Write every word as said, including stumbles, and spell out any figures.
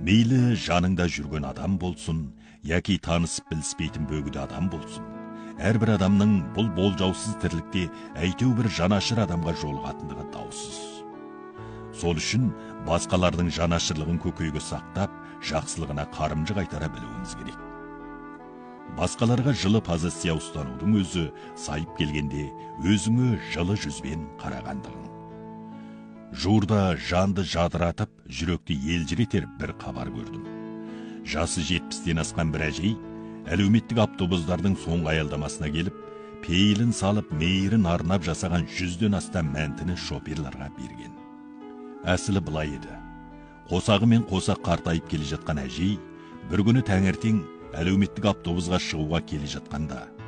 Мейлі жаныңда жүрген адам болсын, яки танысып біліспейтін бөгіді адам болсын. Әрбір адамның бұл болжаусыз тірлікте әйтеу бір жанашыр адамға жолығатындығы даусыз. Сол үшін басқалардың жанашырлығын көкейге сақтап, жақсылығына қарымжы қайтара білуіміз керек. Басқаларға жылы позиция ұстанудың өзі сайып келгенде өзіңе жылы жүзбен қарағандығың. Жуырда жанды жадыратып, жүректі елжіретер бір хабар көрдім. Жасы жетпістен асқан бір әжей, әлеуметтік автобустардың соңғы аялдамасына келіп, пейілін салып, мейірін арнап жасаған жүзден астам мәнтіні шоперларға берген. Әсілі былай еді. Қосағы мен қосақ қартайып келе жатқан әжей, бір күні таңертең әлеуметтік автобусға шығуға келе жатқанда,